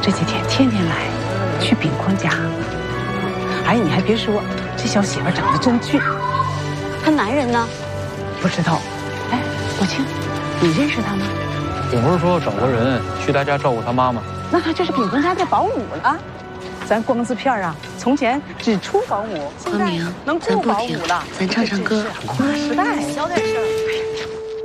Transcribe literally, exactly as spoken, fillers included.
这几天天天来，去炳坤家。哎，你还别说，这小媳妇长得真俊。 他男人呢？ 不知道。哎，国清，你认识他吗？ 我不是说找个人去他家照顾他妈吗？ 那他就是炳坤家的保姆了。咱光字片啊，从前只出保姆，现在能雇保姆了。 咱唱唱歌。 划时代， 小点声。